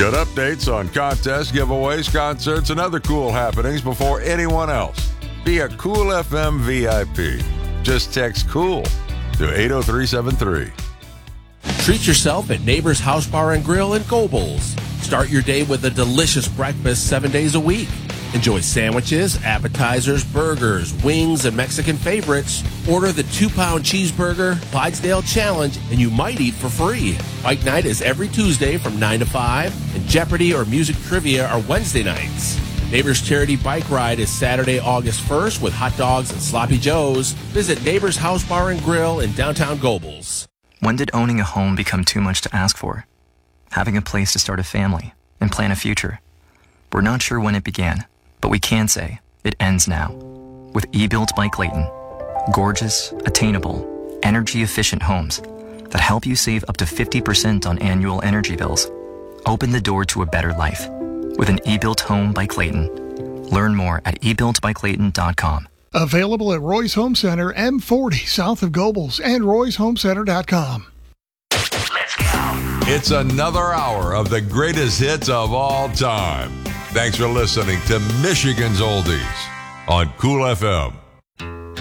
Get updates on contests, giveaways, concerts, and other cool happenings before anyone else. Be a Cool FM VIP. Just text COOL to 80373. Treat yourself at Neighbors House Bar and Grill in Gobles. Start your day with a delicious breakfast 7 days a week. Enjoy sandwiches, appetizers, burgers, wings, and Mexican favorites. Order the 2-pound cheeseburger, Clydesdale Challenge, and you might eat for free. Bike night is every Tuesday from 9 to 5, and Jeopardy or music trivia are Wednesday nights. Neighbors Charity Bike Ride is Saturday, August 1st with hot dogs and sloppy joes. Visit Neighbors House Bar and Grill in downtown Gobles. When did owning a home become too much to ask for? Having a place to start a family and plan a future. We're not sure when it began, but we can say it ends now. With eBuilt by Clayton. Gorgeous, attainable, energy-efficient homes that help you save up to 50% on annual energy bills. Open the door to a better life with an eBuilt home by Clayton. Learn more at ebuiltbyclayton.com. Available at Roy's Home Center, M40, south of Gobles, and royshomecenter.com. Let's go. It's another hour of the greatest hits of all time. Thanks for listening to Michigan's Oldies on Cool FM.